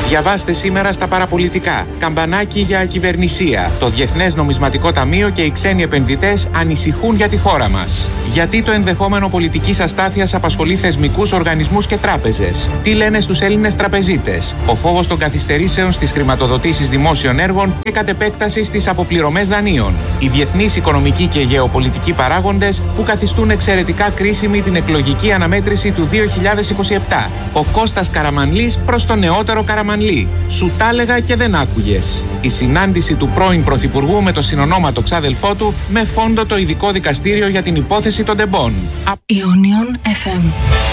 Διαβάστε σήμερα στα παραπολιτικά. Καμπανάκι για ακυβερνησία. Το Διεθνές Νομισματικό Ταμείο και οι ξένοι επενδυτές ανησυχούν για τη χώρα μας. Γιατί το ενδεχόμενο πολιτικής αστάθειας απασχολεί θεσμικούς οργανισμούς και τράπεζες. Τι λένε στους Έλληνες τραπεζίτες. Ο φόβος των καθυστερήσεων στις χρηματοδοτήσεις δημόσιων έργων και κατ' επέκταση στις αποπληρωμές δανείων. Οι διεθνείς οικονομικοί και γεωπολιτικοί παράγοντες που καθιστούν εξαιρετικά κρίσιμη την εκλογική αναμέτρηση του 2027. Ο Κώστας Καραμανλής προς τον νεότερο Καραμανλή. Σου τα έλεγα και δεν άκουγες. Η συνάντηση του πρώην Πρωθυπουργού με το συνονόματο ξάδελφό του με φόντο το ειδικό δικαστήριο για την υπόθεση των Ντεμπών. Ionion FM.